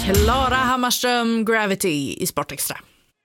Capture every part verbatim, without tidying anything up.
Klara Hammarström, Gravity i Sportextra.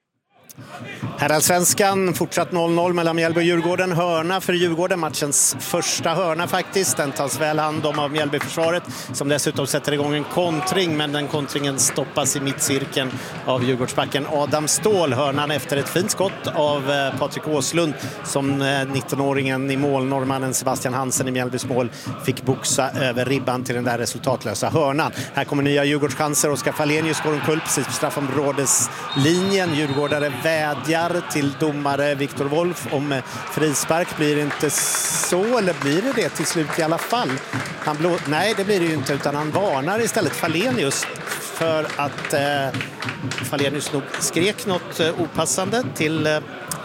Herrallsvenskan fortsatt noll noll mellan Mjällby och Djurgården. Hörna för Djurgården, matchens första hörna faktiskt. Den tas väl hand om av Mjällbyförsvaret som dessutom sätter igång en kontring, men den kontringen stoppas i mittcirkeln av Djurgårdsbacken Adam Ståhl. Hörnan efter ett fint skott av eh, Patrik Åslund som eh, nittonåringen i mål, norrmannen Sebastian Hansen i Mjällbys mål, fick boxa över ribban till den där resultatlösa hörnan. Här kommer nya Djurgårdschanser. Oskar Falenius går omkull precis på straffområdeslinjen. Djurgårdare vädjar till domare Viktor Wolf om frispark. Blir det inte så, eller blir det det till slut i alla fall? Han blå... Nej, det blir det ju inte, utan han varnar istället Falenius för att eh, Falenius nog skrek något eh, opassande till eh,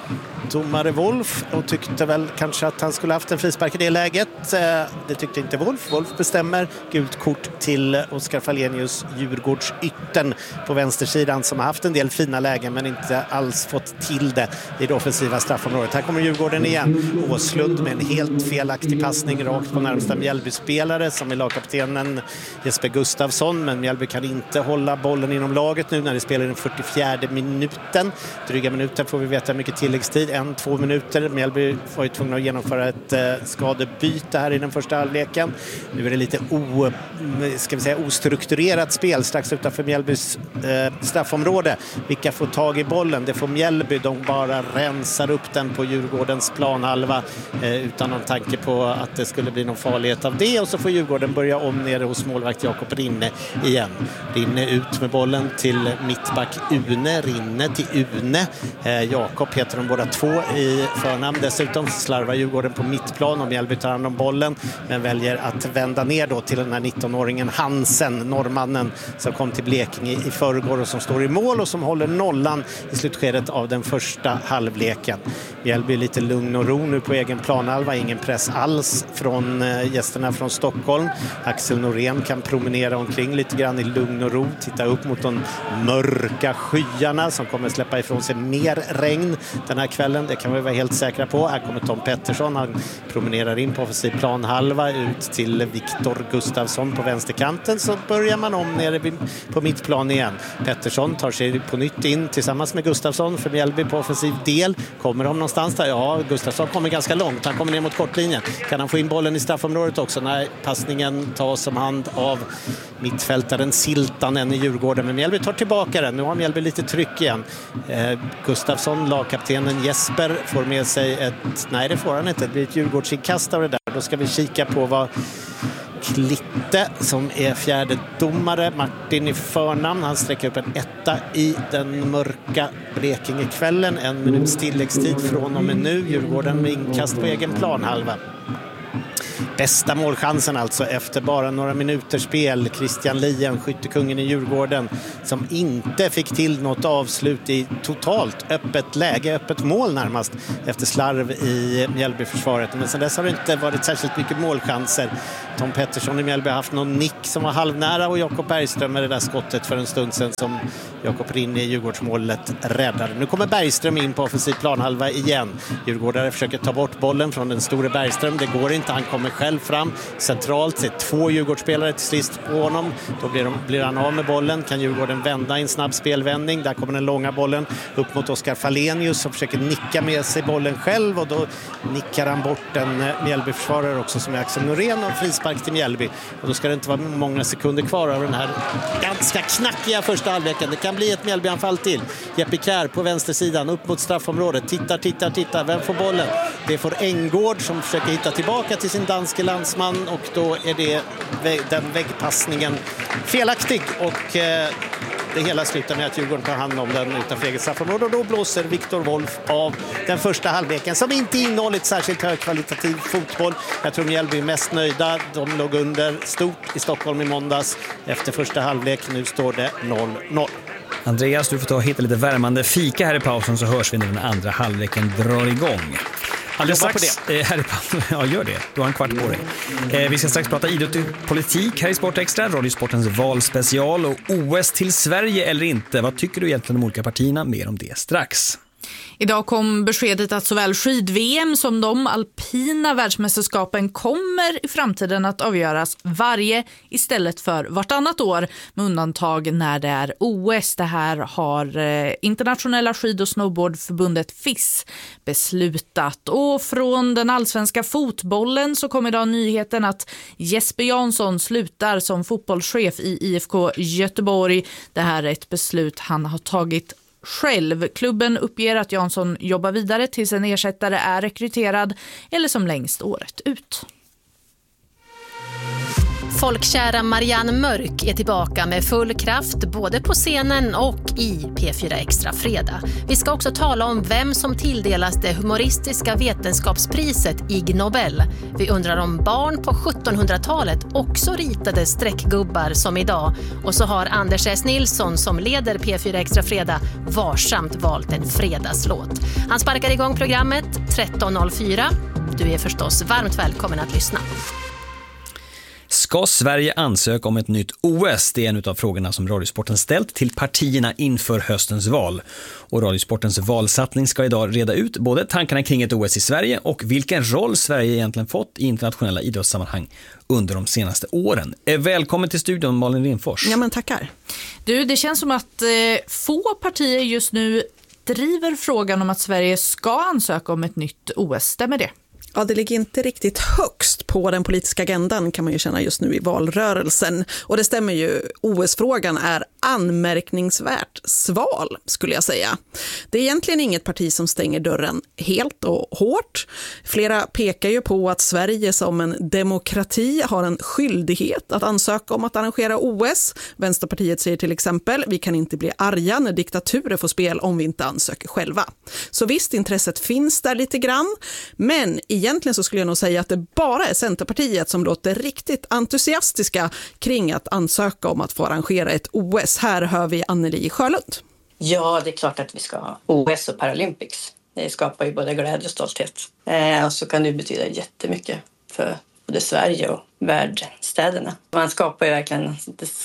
domare Wolf och tyckte väl kanske att han skulle haft en frispark i det läget. Det tyckte inte Wolf. Wolf bestämmer gult kort till Oskar Falenius, Djurgårds ytten på vänstersidan, som har haft en del fina lägen men inte alls fått till det i det offensiva straffområdet. Här kommer Djurgården igen. Åslund med en helt felaktig passning rakt på närmsta Mjällby-spelare som är lagkaptenen Jesper Gustafsson, men Mjällby kan inte hålla bollen inom laget nu när det spelar den fyrtiofjärde minuten. Dryga minuten får vi veta mycket tilläggstid. En, två minuter. Mjällby var ju tvungna att genomföra ett eh, skadebyte här i den första halvleken. Nu är det lite o, ska vi säga, ostrukturerat spel strax utanför Mjällbys eh, straffområde. Vilka får tag i bollen? Det får Mjällby. De bara rensar upp den på Djurgårdens planhalva eh, utan någon tanke på att det skulle bli någon farlighet av det. Och så får Djurgården börja om nere hos målvakt Jakob Rinne igen. Rinne ut med bollen till mittback Une. Rinne till Une. Eh, Jakob heter de båda två i förnamn. Dessutom slarvar Djurgården på mittplan och Mjällby tar hand om bollen, men väljer att vända ner då till den här nittonåringen Hansen, norrmannen som kom till Blekinge i förrgår och som står i mål och som håller nollan i slutskedet av den första halvleken. Mjällby lite lugn och ro nu på egen planhalva, ingen press alls från gästerna från Stockholm. Axel Norén kan promenera omkring lite grann i lugn och ro, titta upp mot de mörka skyarna som kommer släppa ifrån sig mer regn den här kvällen. Det kan vi vara helt säkra på. Här kommer Tom Pettersson. Han promenerar in på offensiv planhalva ut till Viktor Gustafsson på vänsterkanten. Så börjar man om nere på mittplan igen. Pettersson tar sig på nytt in tillsammans med Gustafsson för Mjällby på offensiv del. Kommer de någonstans där? Ja, Gustafsson kommer ganska långt. Han kommer ner mot kortlinjen. Kan han få in bollen i straffområdet också? Nej, passningen tas som hand av mittfältaren Siltanen i Djurgården. Men Mjällby tar tillbaka den. Nu har Mjällby lite tryck igen. Eh, Gustafsson, lagkaptenen Jesper, får med sig ett... Nej, det får han inte. Det blir ett Djurgårdsinkast av det där. Då ska vi kika på vad Klitte, som är fjärde domare, Martin i förnamn. Han sträcker upp en etta i den mörka Blekingekvällen. En minuts tilläggstid från och med nu. Djurgården med inkast på egen planhalva. Bästa målchansen alltså efter bara några minuters spel. Christian Lien, skyttekungen i Djurgården, som inte fick till något avslut i totalt öppet läge, öppet mål närmast efter slarv i Mjällbyförsvaret. Men sen dess har det inte varit särskilt mycket målchanser. Tom Pettersson i Mjällby har haft någon nick som var halvnära och Jakob Bergström med det där skottet för en stund sedan som Jakob Rinne i Djurgårdsmålet räddade. Nu kommer Bergström in på offensiv planhalva igen. Djurgårdare försöker ta bort bollen från den store Bergström. Det går inte, han kommer själv fram centralt, ser två Djurgårdsspelare till sist på honom. Då blir, de, blir han av med bollen. Kan Djurgården vända i en snabb spelvändning? Där kommer den långa bollen upp mot Oskar Falenius som försöker nicka med sig bollen själv, och då nickar han bort en Mjällbyförsvarare också som är Axel Norén, och frispark till Mjällby. Och då ska det inte vara många sekunder kvar av den här ganska knackiga första halvleken. Det kan bli ett Mjällbyanfall till. Jeppe Kjær på vänstersidan upp mot straffområdet. Tittar, tittar, tittar. Vem får bollen? Det får Engård som försöker hitta tillbaka till sin danske landsman, och då är det den väggpassningen felaktig, och eh, det hela slutar med att Djurgården tar hand om den utanför eget straffområde, och då blåser Viktor Wolf av den första halvleken som inte innehållit särskilt högkvalitativ fotboll. Jag tror Mjällby är mest nöjda. De låg under stort i Stockholm i måndags efter första halvlek. Nu står det noll noll. Andreas, du får ta och hitta lite värmande fika här i pausen, så hörs vi när den andra halvleken drar igång. Alldeles strax, på det. Eh, här är, ja, gör det. Du har en kvart på dig. Eh, vi ska strax prata idrott och politik här i Sportextra, Radiosportens valspecial och O S till Sverige eller inte. Vad tycker du egentligen om olika partierna? Mer om det strax. Idag kom beskedet att såväl skid-V M som de alpina världsmästerskapen kommer i framtiden att avgöras varje istället för vartannat år, med undantag när det är O S. Det här har eh, internationella skid- och snowboardförbundet F I S beslutat. Och från den allsvenska fotbollen så kom idag nyheten att Jesper Jansson slutar som fotbollschef i I F K Göteborg. Det här är ett beslut han har tagit själv. Klubben uppger att Jansson jobbar vidare tills en ersättare är rekryterad eller som längst året ut. Folkkära Marianne Mörk är tillbaka med full kraft både på scenen och i P fyra Extra Fredag. Vi ska också tala om vem som tilldelas det humoristiska vetenskapspriset Ig Nobel. Vi undrar om barn på sjuttonhundratalet också ritade streckgubbar som idag. Och så har Anders S. Nilsson som leder P fyra Extra Fredag varsamt valt en fredagslåt. Han sparkar igång programmet tretton noll fyra. Du är förstås varmt välkommen att lyssna. Ska Sverige ansöka om ett nytt O S? Det är en av frågorna som Radiosporten ställt till partierna inför höstens val. Och Radiosportens valsatsning ska idag reda ut både tankarna kring ett O S i Sverige och vilken roll Sverige egentligen fått i internationella idrottssammanhang under de senaste åren. Välkommen till studion, Malin Rinfors. Ja, men tackar. Du, det känns som att eh, få partier just nu driver frågan om att Sverige ska ansöka om ett nytt O S. Stämmer det? Ja, det ligger inte riktigt högst på den politiska agendan kan man ju känna just nu i valrörelsen. Och det stämmer ju, O S-frågan är anmärkningsvärt sval skulle jag säga. Det är egentligen inget parti som stänger dörren helt och hårt. Flera pekar ju på att Sverige som en demokrati har en skyldighet att ansöka om att arrangera O S. Vänsterpartiet säger till exempel, vi kan inte bli arga när diktaturer får spel om vi inte ansöker själva. Så visst, intresset finns där lite grann, men egentligen så skulle jag nog säga att det bara är Centerpartiet som låter riktigt entusiastiska kring att ansöka om att få arrangera ett O S. Här hör vi Anneli Sjölund. Ja, det är klart att vi ska ha O S och Paralympics. Det skapar ju både glädje och stolthet. Eh, och så kan det betyda jättemycket för både Sverige och världsstäderna. Man skapar ju verkligen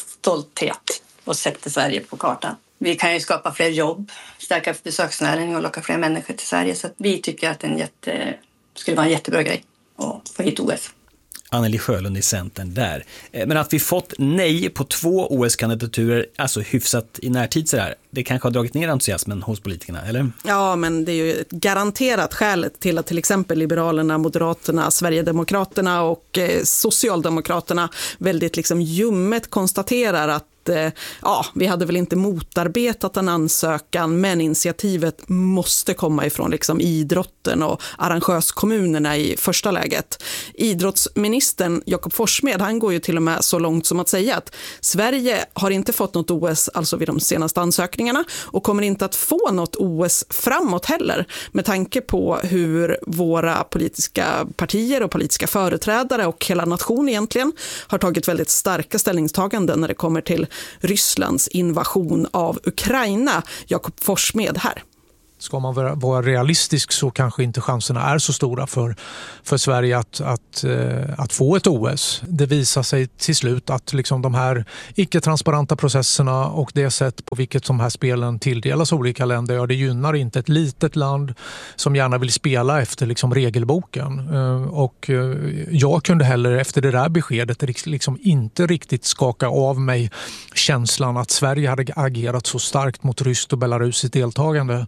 stolthet och sätter Sverige på kartan. Vi kan ju skapa fler jobb, stärka besöksnäringen och locka fler människor till Sverige. Så att vi tycker att det är en jätte, skulle vara en jättebra grej att få hit O S. Anneli Sjölund i Centern där. Men att vi fått nej på två O S-kandidaturer, alltså hyfsat i närtid sådär, det kanske har dragit ner entusiasmen hos politikerna, eller? Ja, men det är ju ett garanterat skälet till att till exempel Liberalerna, Moderaterna, Sverigedemokraterna och eh, Socialdemokraterna väldigt liksom ljummet konstaterar att ja, vi hade väl inte motarbetat en ansökan, men initiativet måste komma ifrån liksom idrotten och arrangörskommunerna i första läget. Idrottsministern Jakob Forssmed, han går ju till och med så långt som att säga att Sverige har inte fått något O S alltså vid de senaste ansökningarna och kommer inte att få något O S framåt heller, med tanke på hur våra politiska partier och politiska företrädare och hela nationen egentligen har tagit väldigt starka ställningstaganden när det kommer till Rysslands invasion av Ukraina. Jakob Forssmed här. Ska man vara, vara realistisk så kanske inte chanserna är så stora för, för Sverige att, att, att få ett O S. Det visar sig till slut att liksom de här icke-transparenta processerna och det sätt på vilket de här spelen tilldelas olika länder, ja, det gynnar inte ett litet land som gärna vill spela efter liksom regelboken. Och jag kunde heller efter det där beskedet liksom inte riktigt skaka av mig känslan att Sverige hade agerat så starkt mot ryskt och belarusiskt deltagande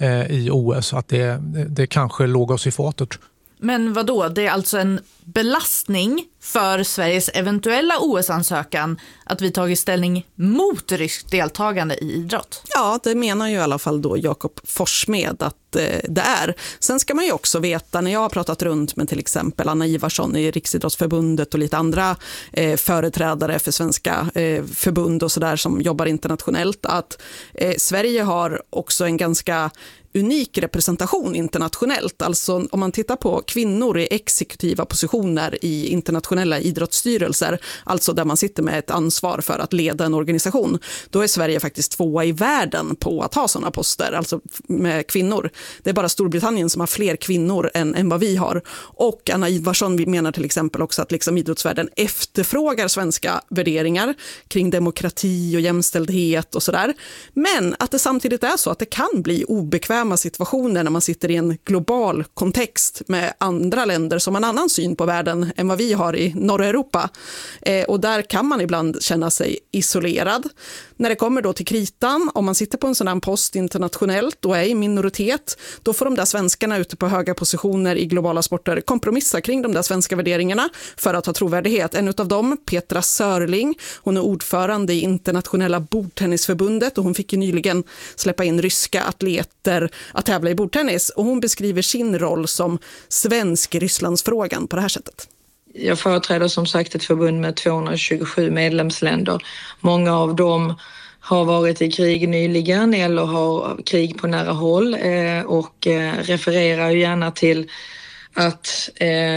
i O S, att det, det kanske låg oss i fatet. Men vad då? Det är alltså en belastning för Sveriges eventuella O S-ansökan att vi tagit ställning mot ryskt deltagande i idrott? Ja, det menar ju i alla fall då Jakob Forssmed att eh, det är. Sen ska man ju också veta, när jag har pratat runt med till exempel Anna Ivarsson i Riksidrottsförbundet och lite andra eh, företrädare för svenska eh, förbund och sådär som jobbar internationellt, att eh, Sverige har också en ganska unik representation internationellt. Alltså om man tittar på kvinnor i exekutiva positioner i internationella idrottsstyrelser, alltså där man sitter med ett ansvar för att leda en organisation, då är Sverige faktiskt tvåa i världen på att ha sådana poster, alltså med kvinnor. Det är bara Storbritannien som har fler kvinnor än, än vad vi har. Och Anna Ivarsson menar till exempel också att liksom idrottsvärlden efterfrågar svenska värderingar kring demokrati och jämställdhet och sådär. Men att det samtidigt är så att det kan bli obekvämt extrema situationer när man sitter i en global kontext med andra länder som har en annan syn på världen än vad vi har i norra Europa. Eh, och där kan man ibland känna sig isolerad. När det kommer då till kritan, om man sitter på en sån här post internationellt och är i minoritet, då får de där svenskarna ute på höga positioner i globala sporter kompromissa kring de där svenska värderingarna för att ha trovärdighet. En av dem, Petra Sörling, hon är ordförande i internationella bordtennisförbundet och hon fick ju nyligen släppa in ryska atleter att tävla i bordtennis, och hon beskriver sin roll som svensk i Rysslandsfrågan på det här sättet. Jag företräder som sagt ett förbund med tvåhundratjugosju medlemsländer. Många av dem har varit i krig nyligen eller har krig på nära håll och refererar ju gärna till att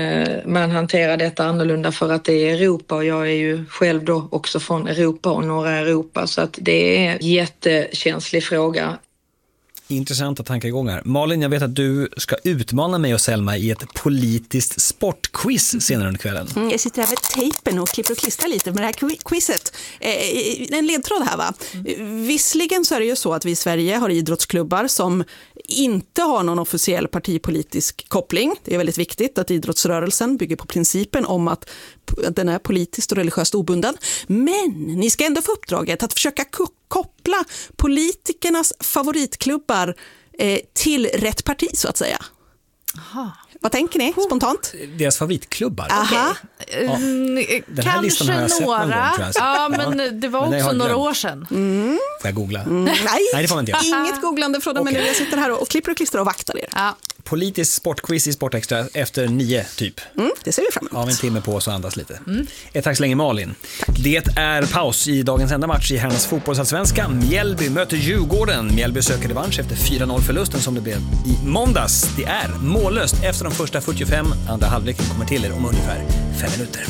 man hanterar detta annorlunda för att det är Europa, och jag är ju själv då också från Europa och norra Europa, så att det är en jättekänslig fråga. Intressanta tankegångar. Malin, jag vet att du ska utmana mig och Selma i ett politiskt sportquiz senare under kvällen. Mm, jag sitter här med tejpen och klipper och klistrar lite med det här quizet. Eh, en ledtråd här, va? Mm. Visserligen så är det ju så att vi i Sverige har idrottsklubbar som inte har någon officiell partipolitisk koppling. Det är väldigt viktigt att idrottsrörelsen bygger på principen om att den är politiskt och religiöst obunden. Men ni ska ändå få uppdraget att försöka koppla politikernas favoritklubbar eh, till rätt parti, så att säga. Aha. Vad tänker ni spontant? Deras favoritklubbar? Aha. Okay. Ja. Den här listan har jag sett någon gång, tror jag. Ja, men det var men också några år sedan. Mm. Får jag googla? Mm. Nej. Nej, det får man inte göra. Inget googlande från dem, okay. Men jag sitter här och, och klipper och klistrar och vaktar er. Ja. Politisk sportquiz i Sportextra efter nio typ. Mm, det ser vi fram emot. Av en timme på oss och andas lite. Mm. Ett tack så länge, Malin. Tack. Det är paus i dagens enda match i herrarnas fotbollsallsvenska. Mjällby möter Djurgården. Mjällby söker revansch efter fyra noll-förlusten som det blev i måndags. Det är mållöst efter de första fyrtiofem. Andra halvleken kommer till er om ungefär fem minuter.